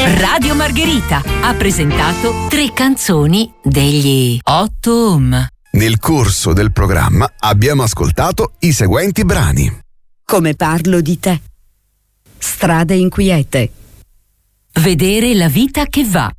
Radio Margherita ha presentato 3 canzoni degli 8 Ohm. Nel corso del programma abbiamo ascoltato i seguenti brani: Come parlo di te, Strade inquiete, Vedere la vita che va,